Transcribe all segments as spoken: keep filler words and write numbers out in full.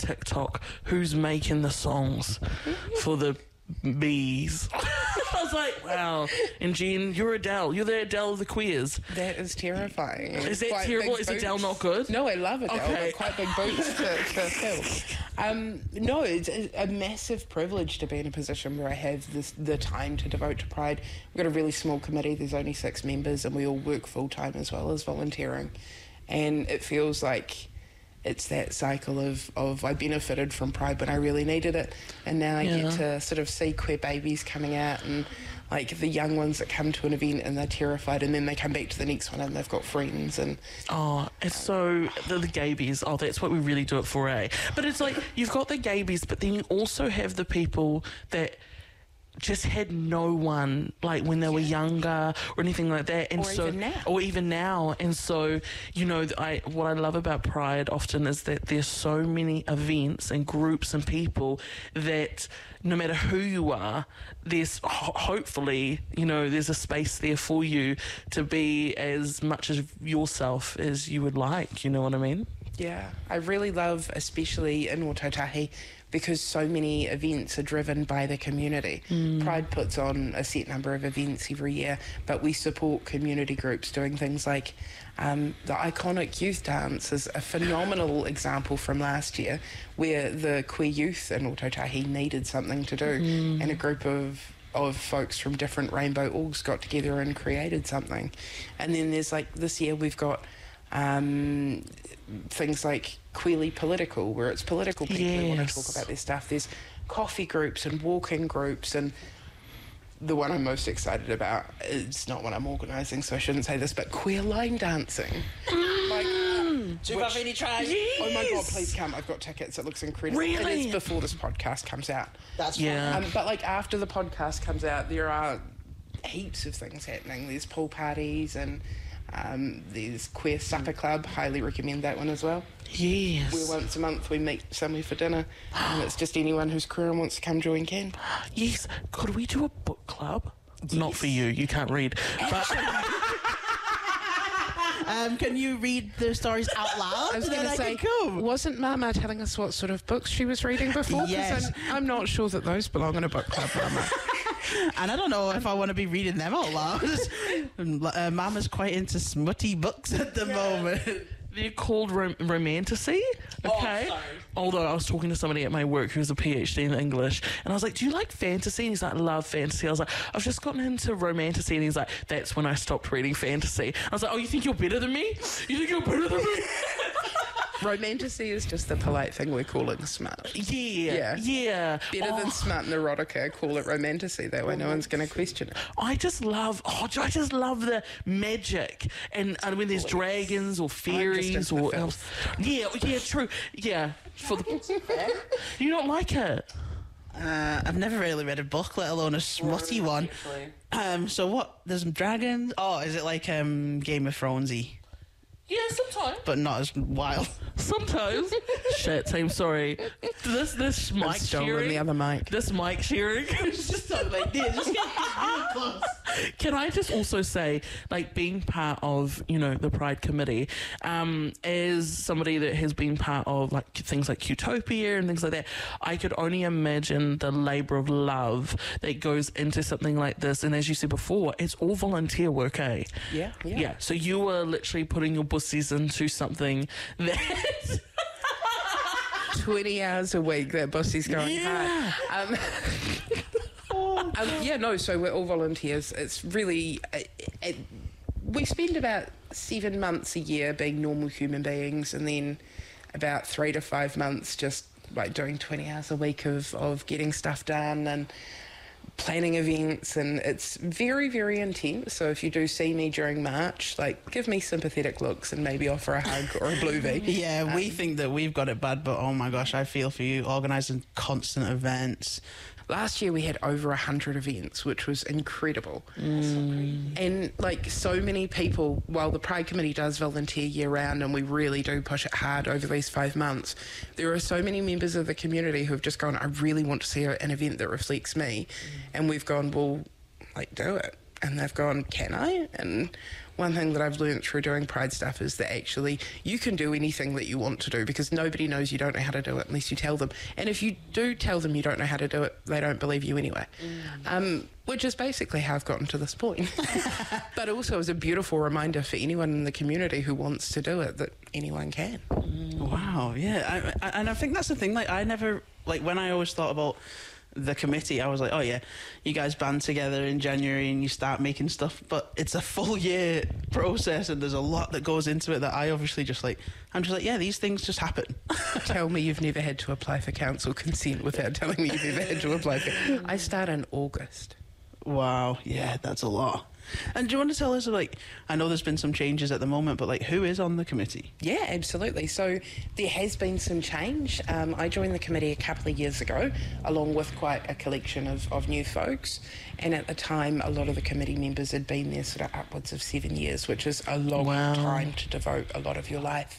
TikTok who's making the songs for the bees. I was like, wow. And Jen, you're Adele. You're the Adele of the queers. That is terrifying. Is that Quite terrible? big Is boots. Adele not good? No, I love Adele, Okay. but quite big boots to, to fill. Um, no, it's a, a massive privilege to be in a position where I have this, the time to devote to Pride. We've got a really small committee. There's only six members, and we all work full-time as well as volunteering. And it feels like it's that cycle of, of I benefited from Pride when I really needed it, and now I Yeah. get to sort of see queer babies coming out and like the young ones that come to an event and they're terrified, and then they come back to the next one and they've got friends. And Oh, it's so the, the gabies. Oh, that's what we really do it for, eh? But it's like you've got the gabies, but then you also have the people that just had no one, like when they were younger or anything like that, and Or so even now. or even now, and so you know, I what I love about Pride often is that there's so many events and groups and people that no matter who you are, there's ho- hopefully you know there's a space there for you to be as much as yourself as you would like. You know what I mean? yeah, I really love, especially in Otautahi, because so many events are driven by the community. Pride puts on a set number of events every year, but we support community groups doing things like um, the iconic youth dance is a phenomenal example from last year, where the queer youth in Otautahi needed something to do, and a group of of folks from different rainbow orgs got together and created something. And then there's like this year we've got um, things like Queerly Political, where it's political people who want to Yes. talk about their stuff. There's coffee groups and walking groups, and the one I'm most excited about, it's not one I'm organising, so I shouldn't say this, but queer line dancing. Like, Do you have any try? oh my God, please come. I've got tickets. It looks incredible. Really? And it's before this podcast comes out. That's Yeah. fine. Um, but like after the podcast comes out, there are heaps of things happening. There's pool parties and um, there's Queer Supper Club. Highly recommend that one as well. Yes. Where once a month we meet somewhere for dinner, and it's just anyone who's queer and wants to come join can. Yes. Could we do a book club? Not for you. You can't read. But Um, can you read the stories out loud? I was going Then to say, can come. wasn't Mama telling us what sort of books she was reading before? 'Cause Yes. I'm, I'm not sure that those belong in a book club, Mama. And I don't know if I want to be reading them out loud. uh, Mama's quite into smutty books at the moment. they're called rom- romantasy. Okay. sorry. Although I was talking to somebody at my work who's a PhD in English, and I was like, "Do you like fantasy?" And he's like, "I love fantasy." I was like, "I've just gotten into romantasy," and he's like, "That's when I stopped reading fantasy." I was like, "Oh, you think you're better than me? You think you're better than me?" Romantasy is just the polite thing we're calling smart. Yeah, Yeah. yeah. Better Oh, than smart and erotica, call it romantasy. That way no one's going to question it. I just love, oh, I just love the magic, and, and when there's dragons or fairies into the or filth. elves. Yeah, yeah, true. Yeah, for the, you don't like it. Uh, I've never really read a book, let alone a smutty one. Um, so what? There's dragons. Oh, is it like um, Game of Thronesy, Yeah, sometimes. but not as wild? Sometimes. Shit, I'm sorry. This this mic stolen sharing. the other mic. This mic sharing. It's just not like this. Just get really close. Can I just also say, like, being part of, you know, the Pride Committee, um, as somebody that has been part of, like, things like Qtopia and things like that, I could only imagine the labour of love that goes into something like this. And as you said before, it's all volunteer work, eh? Yeah, yeah. Yeah, so you are literally putting your pussies into something that... twenty hours a week that Bussy's going Yeah. hard. Um, um, yeah, no, so we're all volunteers. It's really, it, it, we spend about seven months a year being normal human beings, and then about three to five months just like doing twenty hours a week of, of getting stuff done and planning events, and it's very, very intense. So if you do see me during March, like, give me sympathetic looks and maybe offer a hug or a blue V. Yeah, we think that we've got it bad, but oh my gosh, I feel for you organising constant events. Last year we had over a hundred events, which was incredible. And like so many people, while the Pride Committee does volunteer year round and we really do push it hard over these five months, there are so many members of the community who have just gone, I really want to see a- an event that reflects me. And we've gone, well, like, do it. And they've gone, can I? And one thing that I've learned through doing Pride stuff is that actually you can do anything that you want to do because nobody knows you don't know how to do it unless you tell them. And if you do tell them you don't know how to do it, they don't believe you anyway. Mm. Um, which is basically how I've gotten to this point. But also is a beautiful reminder for anyone in the community who wants to do it that anyone can. Mm. Wow, yeah. I, I, and I think that's the thing, like, I never, like, when I always thought about the committee, I was like, oh yeah, you guys band together in January and you start making stuff, but it's a full year process and there's a lot that goes into it that I obviously just like, I'm just like, yeah, these things just happen. Tell me you've never had to apply for council consent without telling me you've ever had to apply for. I start in August. Wow, yeah, that's a lot. And do you want to tell us, like, I know there's been some changes at the moment, but, like, who is on the committee? Yeah, absolutely. So there has been some change. Um, I joined the committee a couple of years ago, along with quite a collection of, of new folks. And at the time, a lot of the committee members had been there sort of upwards of seven years, which is a long Wow. time to devote a lot of your life.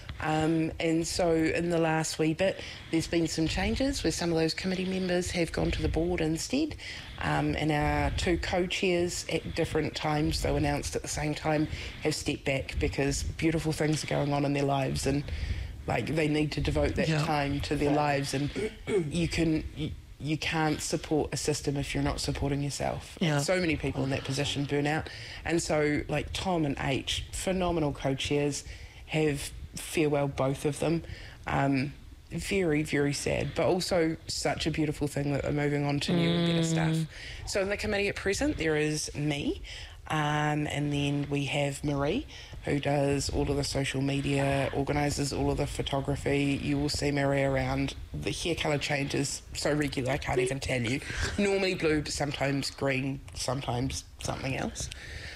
Um, and so in the last wee bit, there's been some changes where some of those committee members have gone to the board instead. Um, and our two co-chairs at different times, though announced at the same time, have stepped back because beautiful things are going on in their lives and like they need to devote that Yeah. time to their lives. And you can... You, you can't support a system if you're not supporting yourself. Yeah. So many people in that position burn out. And so, like, Tom and H, phenomenal co-chairs, have farewelled both of them. Um, very, very sad, but also such a beautiful thing that they're moving on to new and better stuff. So in the committee at present, there is me, um, and then we have Marie, who does all of the social media, organises all of the photography. You will see Marie around. The hair colour changes so regular, I can't even tell you. Normally blue, but sometimes green, sometimes something else.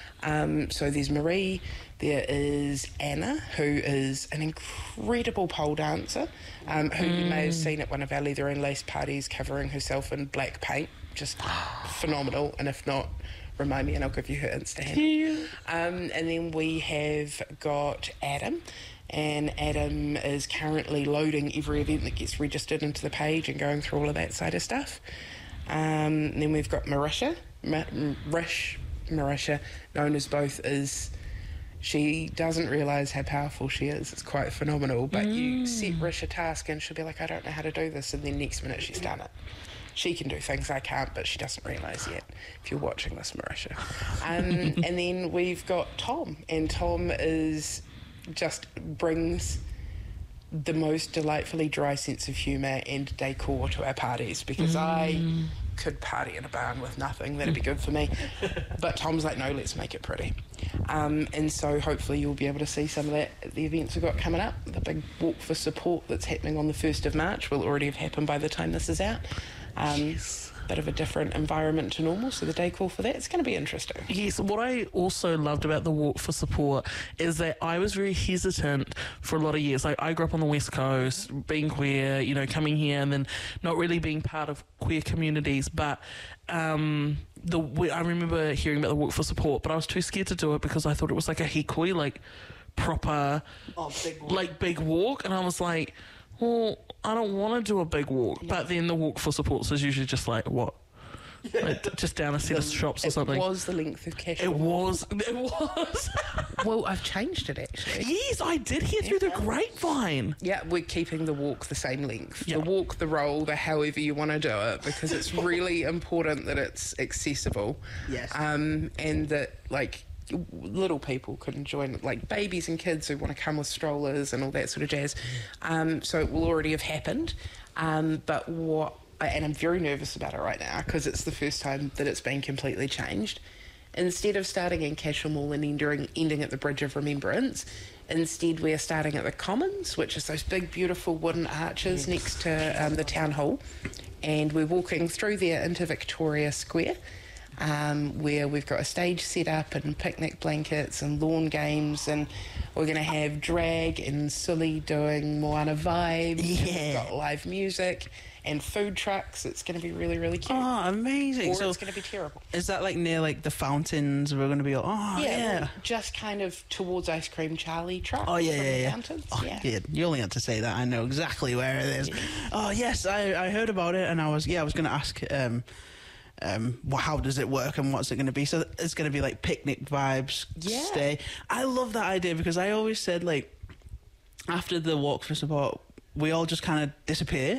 Um, so there's Marie, there is Anna, who is an incredible pole dancer, um, who mm. you may have seen at one of our leather and lace parties covering herself in black paint. Just phenomenal, and if not, remind me and I'll give you her Insta handle. Yeah. Um, and then we have got Adam, and Adam is currently loading every event that gets registered into the page and going through all of that side of stuff. Um, and then we've got Marisha, Ma- Rish, Marisha, known as both as... She doesn't realise how powerful she is. It's quite phenomenal. But mm. you set Rish a task and she'll be like, I don't know how to do this. And then next minute she's done it. She can do things I can't, but she doesn't realise yet, if you're watching this, Marisha. Um, and then we've got Tom. And Tom is just brings the most delightfully dry sense of humour and decor to our parties, because mm. I could party in a barn with nothing. That'd be good for me. But Tom's like, no, let's make it pretty. Um, and so hopefully you'll be able to see some of that at the events we've got coming up. The big walk for support that's happening on the first of March will already have happened by the time this is out. Um, yes. Bit of a different environment to normal, so the decor for that, it's going to be interesting. Yes, what I also loved about the Walk for Support is that I was very hesitant for a lot of years. Like, I grew up on the West Coast, being queer, you know, coming here and then not really being part of queer communities, but um, the I remember hearing about the Walk for Support, but I was too scared to do it because I thought it was like a hikoi, like proper, oh, big walk. like big walk, and I was like, well, I don't want to do a big walk. But then the Walk for Supports is usually just like, what? Like, just down a set the, of shops or it something. It was the length of Cashel. It was. It was. Well, I've changed it, actually. Yes, I did hear through the grapevine. Yeah, we're keeping the walk the same length. Yeah. The walk, the roll, the however you want to do it, because it's really important that it's accessible. Yes. Um, and that, like, little people can join it, like babies and kids who want to come with strollers and all that sort of jazz. Um, so it will already have happened. Um, but what, and I'm very nervous about it right now because it's the first time that it's been completely changed. Instead of starting in Cashel Mall and ending, ending at the Bridge of Remembrance, instead we're starting at the Commons, which is those big, beautiful wooden arches next to um, the town hall. And we're walking through there into Victoria Square. Um, where we've got a stage set up and picnic blankets and lawn games, and we're going to have drag and Sully doing Moana vibes. Yeah. We've got live music and food trucks. It's going to be really, really cute. Oh, amazing. Or so it's going to be terrible. Is that like near like the fountains? We're going to be like, oh, Yeah, yeah. well, just kind of towards Ice Cream Charlie truck. Oh, yeah, from yeah, the yeah. Mountains. Oh, yeah. yeah. You only had to say that. I know exactly where it is. Yeah. Oh, yes, I, I heard about it, and I was, yeah, I was going to ask... Um, um, wh- how does it work and what's it going to be. So it's going to be like picnic vibes, Yeah. stay. I love that idea because I always said, like, after the Walk for Support, we all just kind of disappear